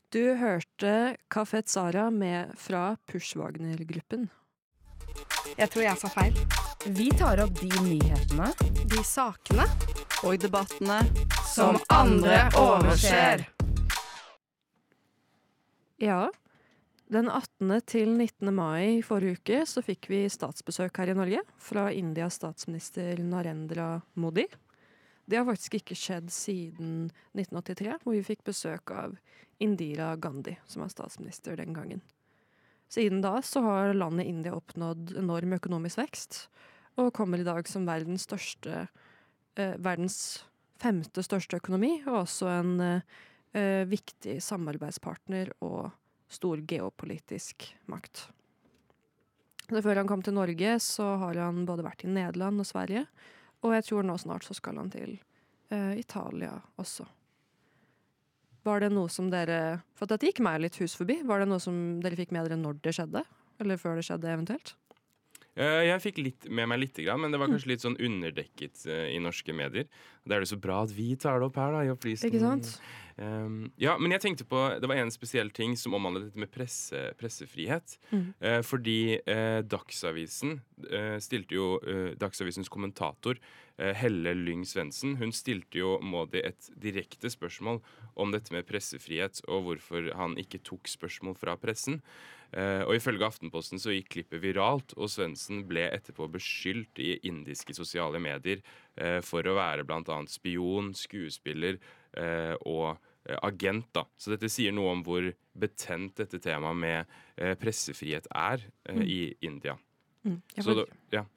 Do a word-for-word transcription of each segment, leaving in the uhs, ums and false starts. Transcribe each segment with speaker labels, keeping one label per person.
Speaker 1: Du hørte Kafet Sara med fra Pushwagner-gruppen.
Speaker 2: Jeg tror jeg sa feil.
Speaker 3: Vi tar opp de nyhetene,
Speaker 2: De sakene
Speaker 4: Og debattene
Speaker 3: som andre overser.
Speaker 1: Ja, den attende til nittende mai forrige uke så fikk vi statsbesøk her i Norge fra Indias statsminister Narendra Modi. Det har faktisk ikke skjedd siden nitten åttitre, hvor vi fikk besøk av Indira Gandhi, som var statsminister den gangen. Siden da så har landet India oppnådd enorm økonomisk vekst, og kommer i dag som verdens største, eh, verdens femte største økonomi, og også en eh, viktig samarbeidspartner og stor geopolitisk makt. Så før han kom til Norge, så har han både vært i Nederland og Sverige, og jeg tror nå snart så skal han til eh, Italia også. Var det noe som dere, for dette gikk meg litt hus forbi, var det noe som dere fikk med dere når det skjedde? Eller før det skjedde eventuelt?
Speaker 5: Eh, Jeg fikk litt med meg litt, men det var kanskje litt sånn underdekket eh, i norske medier. Da er det så bra at vi tar det opp her, da, i opplysningen.
Speaker 1: Ikke sant?
Speaker 5: Um, ja, men jeg tenkte på, det var en spesiell ting som omhandlet dette med presse, pressefrihet.
Speaker 1: Mm.
Speaker 5: Eh, fordi eh, Dagsavisen eh, stilte jo, eh, Dagsavisens kommentator eh, Helle Lyng Svendsen, hun stilte jo Modi et direkte spørsmål om dette med pressefrihet, og hvorfor han ikke tok spørsmål fra pressen. Eh, og ifølge Aftenposten så gikk klippet viralt, og Svendsen ble etterpå beskyldt i indiske sosiale medier eh, for å være blant annet spion, skuespiller eh, og eh, agent, da. Så dette sier noe om hvor betent dette temaet med eh, pressefrihet er eh, i India.
Speaker 1: Mm. Jeg
Speaker 5: Så
Speaker 1: får-
Speaker 5: da, ja.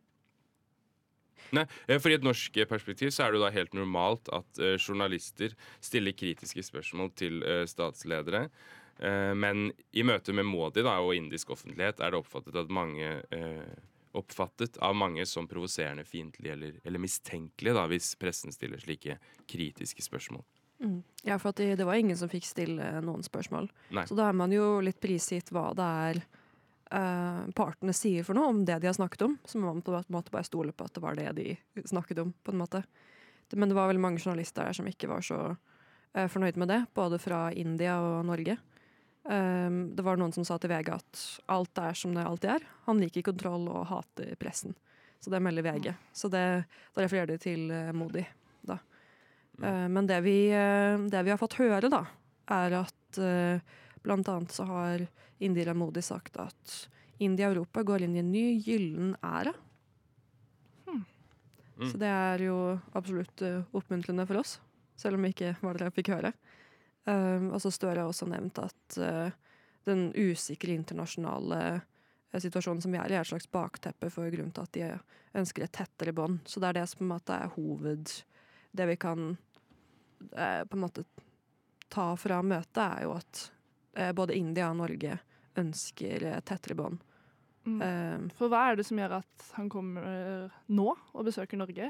Speaker 5: Nei, eh, for i et norsk perspektiv så er det jo da helt normalt at eh, journalister stiller kritiske spørsmål til eh, statsledere. Eh, men i møte med Modi da, og indisk offentlighet er det oppfattet at mange eh, oppfattet av mange som provoserende, fiendtlig eller, eller mistenkelig da, hvis pressen stiller slike kritiske spørsmål.
Speaker 1: Mm. Ja, for at det, det var ingen som fikk stille noen spørsmål.
Speaker 5: Nei.
Speaker 1: Så da er man jo litt prisgitt hva det er eh, partene sier for noe om det de har snakket om. Så må man på en måte bare stole på at det var det de snakket om, på en måte. Det, men det var vel mange journalister der som ikke var så eh, fornøyd med det, både fra India og Norge. Um, det var noen som sa til V G at alt er som det alltid er. Han liker kontroll og hater pressen. Så det melder V G. Så det, da refererer de til uh, Modi. Da. Uh, men det vi, uh, det vi har fått høre, da, er at uh, blant annet så har Indira Modi sagt at India og Europa går inn i en ny gyllen æra.
Speaker 2: Hmm.
Speaker 5: Mm.
Speaker 1: Så det er jo absolutt uh, oppmuntrende for oss, selv om vi ikke var det jeg fikk høre. Um, og så står det også nevnt at uh, den usikre internasjonale uh, situasjonen som vi er i, er et slags bakteppe for grunnen til at de ønsker et tettere bånd. Så det er det som på en måte er hoved... Det vi kan uh, på en måte ta fra møtet, er jo at uh, både India og Norge ønsker uh, tettere bånd.
Speaker 2: Mm.
Speaker 1: Um,
Speaker 2: For hva er det som gjør at han kommer nå og besøker Norge?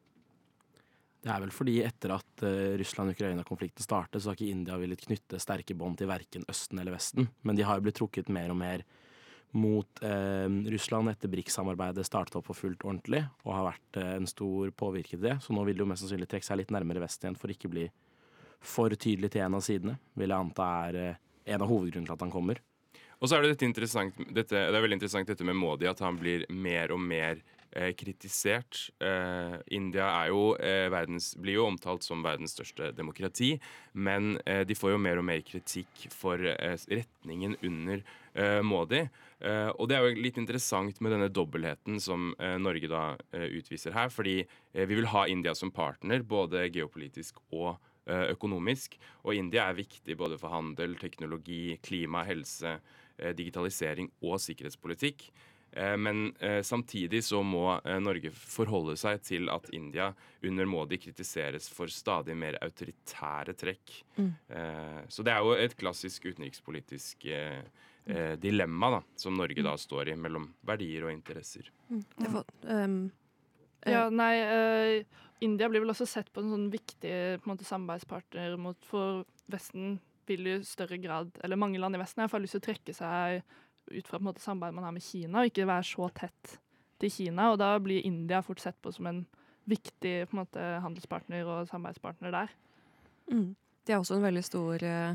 Speaker 6: Det er vel fordi etter at uh, Russland-Ukraina-konflikten startet, så har ikke India villet knytte sterke bånd til hverken Østen eller Vesten. Men de har jo blitt trukket mer og mer mot uh, Russland etter B R I C S-samarbeidet startet opp for fullt ordentlig, og har vært uh, en stor påvirket i det. Så nå vil de jo mest sannsynlig trekke seg litt nærmere Vest igjen for ikke bli for tydelig til en av sidene. Vil jeg anta er uh, en av hovedgrunnene til at han kommer.
Speaker 5: Og så er det dette interessant, dette, det er veldig interessant dette med Modi, at han blir mer og mer eh, kritisert. Eh, India er jo, eh, verdens, blir jo omtalt som verdens største demokrati, men eh, de får jo mer og mer kritikk for eh, retningen under eh, Modi. Eh, og det er jo litt interessant med denne dobbeltheten som eh, Norge da eh, utviser her, fordi eh, vi vil ha India som partner, både geopolitisk og eh, økonomisk. Og India er viktig både for handel, teknologi, klima, helse, digitalisering og sikkerhetspolitikk. Men samtidig så må Norge forholde seg til at India under Modi kritiseres for stadig mer autoritære trekk. Mm. Så det er jo et klassisk utenrikspolitisk dilemma da, som Norge da står i mellom verdier og interesser.
Speaker 1: Mm. Jeg får, um,
Speaker 2: Ja, nei, uh, India blir vel også sett på en sånn viktig på en måte, samarbeidspartner mot, for Vesten vil jo i større grad, eller mange land i Vesten har lyst til å trekke seg ut fra på en måte, samarbeid man har med Kina, og ikke være så tett til Kina, og da blir India fort sett på som en viktig på en måte, handelspartner og samarbeidspartner der.
Speaker 1: Mm. De er også en veldig stor eh,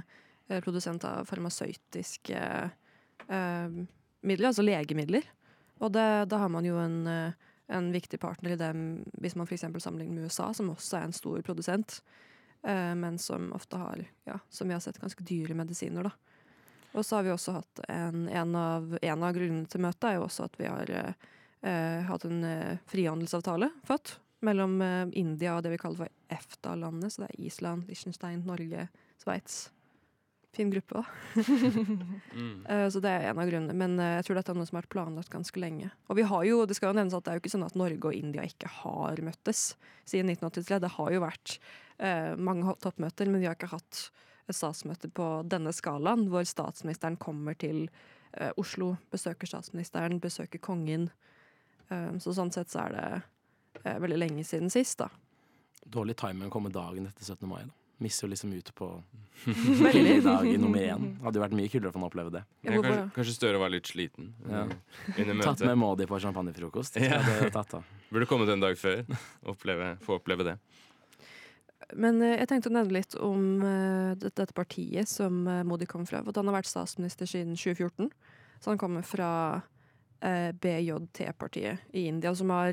Speaker 1: eh, produsent av farmasøytiske eh, midler, altså legemidler. Og det, da har man jo en, eh, en viktig partner i dem, hvis man for eksempel sammenligner med U S A, som også er en stor produsent, eh, men som ofte har, ja, som vi har sett, ganske dyre medisiner, da. Og så har vi også hatt en, en, av, en av grunnene til møtet er jo også at vi har eh, hatt en eh, frihandelsavtale fått mellom eh, India og det vi kaller for EFTA-landet, så det er Island, Liechtenstein, Norge, Sveits. Fin gruppe, da.
Speaker 5: Mm.
Speaker 1: Eh, så det er en av grunnene, men eh, jeg tror dette er noe som har vært planlagt ganske lenge. Og vi har jo, det skal jo nevnes at det er jo ikke sånn at Norge og India ikke har møttes siden nitten åttitre. Det har jo vært eh, mange toppmøter, men vi har ikke hatt et statsmøte på denne skalaen, hvor statsministeren kommer til eh, Oslo, besøker statsministeren, besøker kongen. Eh, så sånn sett så er det eh, veldig lenge siden sist, da.
Speaker 6: Dårlig timing å komme dagen etter syttende mai, da. Misser jo liksom ut på veldig dag i nummer én. Hadde jo vært mye kulere for han å oppleve det.
Speaker 1: Ja,
Speaker 5: Ja,
Speaker 1: hvorfor
Speaker 5: kanskje,
Speaker 1: da?
Speaker 5: kanskje Støre var litt sliten
Speaker 6: Ja.
Speaker 5: eh, under
Speaker 6: Tatt
Speaker 5: møtet.
Speaker 6: med Modi på champagnefrokost. så
Speaker 5: Ja.
Speaker 6: hadde jeg tatt av.
Speaker 5: Burde kommet en dag før. Oppleve, få oppleve det.
Speaker 1: Men eh, jeg tenkte å nevne litt om eh, dette, dette partiet som eh, Modi kom fra. For han har vært statsminister siden tjue fjorten. Så han kommer fra eh, B J T-partiet i India, som har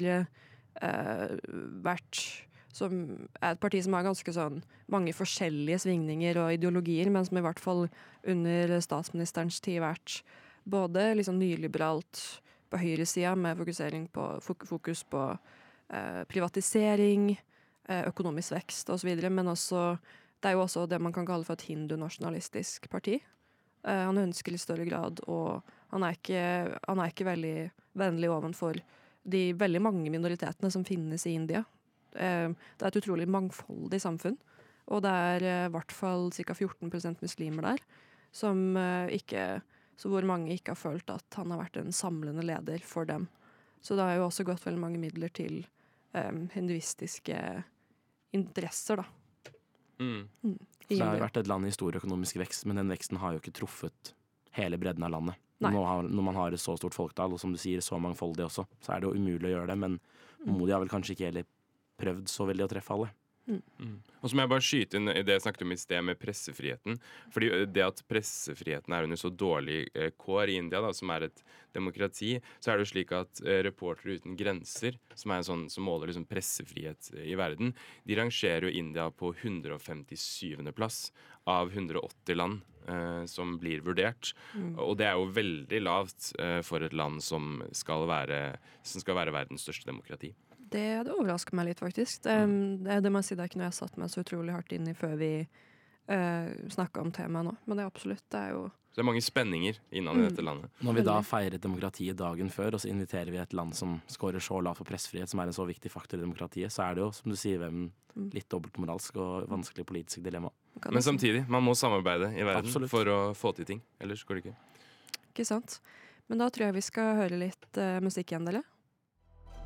Speaker 1: eh, vært som er et parti som har ganske sånn mange forskjellige svingninger og ideologier, men som i hvert fall under statsministerens tid vært både liksom nyliberalt på høyresida, med fokusering på, fok fokus på eh, privatisering, eh, økonomisk vekst osv., men også, det er jo også det man kan kalle for et hindu-nasjonalistisk parti. Eh, han ønsker i større grad, og han er ikke, han er ikke veldig vennlig ovenfor de veldig mange minoritetene som finnes i India. Eh, det er et utrolig mangfoldig samfunn, og det er eh, i hvert fall ca. fjorten prosent muslimer der, som eh, ikke, så hvor mange ikke har følt at han har vært en samlende leder for dem. Så det har jo også gått veldig mange midler til eh, hinduistiske interesser, da.
Speaker 5: Mm.
Speaker 1: I
Speaker 6: Så det har
Speaker 1: India.
Speaker 6: jo vært et land i stor økonomisk vekst, men den veksten har jo ikke truffet hele bredden av landet.
Speaker 1: Nei.
Speaker 6: Nå har, når man har et så stort folketall, og som du sier, så mangfoldig også, så er det jo umulig å gjøre det, men
Speaker 1: Mm.
Speaker 6: Modi har vel kanskje ikke heller prøvd så veldig å treffe alle.
Speaker 5: Mm. Og så må jeg bare skyte inn i det jeg snakket om i sted med pressefriheten. Fordi det at pressefriheten er under så dårlig eh, kår i India, da, som er et demokrati, så er det jo slik at eh, Reportere uten grenser, som er en sånn som måler liksom pressefrihet i verden, de rangerer jo India på hundre og femtisyvende plass av hundre og åtti land eh, som blir vurdert.
Speaker 1: Mm.
Speaker 5: Og det er jo veldig lavt eh, for et land som skal være, som skal være verdens største demokrati.
Speaker 1: Det, det overrasker meg litt, faktisk. Det, det, det må jeg si, det er ikke noe jeg har satt meg så utrolig hardt inn i før vi uh, snakka om temaet nå. Men det er absolutt, det er jo
Speaker 5: Så det er mange spenninger innad i
Speaker 1: Mm.
Speaker 5: dette landet.
Speaker 6: Når vi da
Speaker 1: Veldig.
Speaker 6: feiret demokratiet dagen før, og så inviterer vi et land som scorer så lavt på pressefrihet, som er en så viktig faktor i demokratiet, så er det jo, som du sier, hvem
Speaker 1: Mm.
Speaker 6: litt dobbeltmoralsk og vanskelig politisk dilemma.
Speaker 1: kan
Speaker 5: Men
Speaker 1: jeg si.
Speaker 5: samtidig, man må samarbeide i verden
Speaker 6: Absolutt.
Speaker 5: for å få til ting. Ellers går det ikke.
Speaker 1: Ikke sant? Men da tror jeg vi skal høre litt uh, musikk igjen, dere.